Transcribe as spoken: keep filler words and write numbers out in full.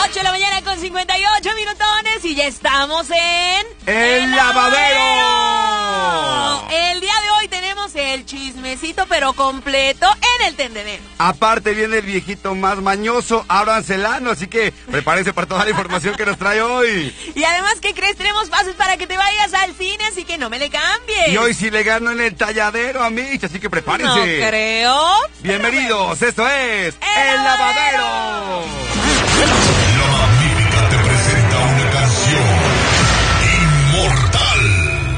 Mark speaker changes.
Speaker 1: ocho de la mañana con cincuenta y ocho minutones y ya estamos en...
Speaker 2: ¡El, el lavadero!
Speaker 1: lavadero! El día de hoy tenemos el chismecito pero completo en el tendedero.
Speaker 2: Aparte viene el viejito más mañoso, Abraham Celano, así que prepárense para toda la información que nos trae hoy.
Speaker 1: Y además, ¿qué crees? Tenemos pasos para que te vayas al cine, así que no me le cambies.
Speaker 2: Y hoy sí le gano en el talladero a Mitch, así que prepárense.
Speaker 1: No creo.
Speaker 2: Bienvenidos, esto es... ¡El, el lavadero! lavadero.